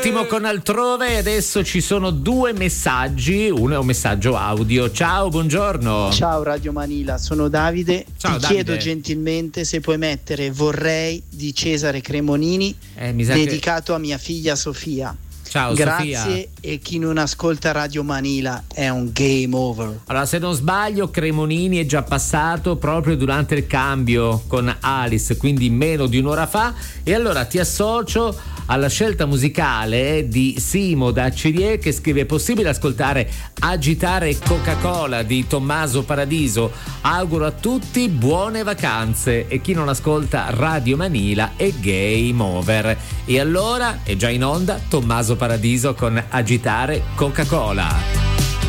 Ultimo con Altrove, adesso ci sono 2 messaggi, uno è un messaggio audio. Ciao, buongiorno. Ciao Radio Manila, sono Davide. Ciao, Ti Davide. chiedo gentilmente se puoi mettere Vorrei di Cesare Cremonini, Mi sa dedicato a mia figlia Sofia. Ciao Grazie, Sofia. e chi non ascolta Radio Manila è un game over. Allora, se non sbaglio, Cremonini è già passato proprio durante il cambio con Alice, quindi meno di un'ora fa, e allora ti associo alla scelta musicale di Simo da Cirie, che scrive: è possibile ascoltare Agitare Coca-Cola di Tommaso Paradiso? Auguro a tutti buone vacanze, e chi non ascolta Radio Manila è game over. E allora è già in onda Tommaso Paradiso con Agitare Coca-Cola.